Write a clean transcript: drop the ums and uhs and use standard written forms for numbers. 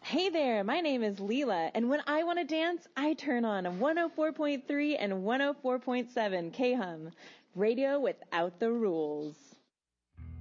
Hey there, my name is Leela, and when I want to dance, I turn on 104.3 and 104.7 KHUM, radio without the rules.